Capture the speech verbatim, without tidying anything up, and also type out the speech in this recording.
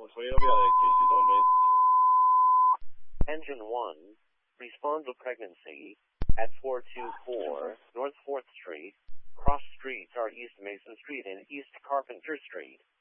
Autoino via derecha y si torment. Engine one, respond to pregnancy at four two four North fourth Street, cross streets are East Mason Street and East Carpenter Street.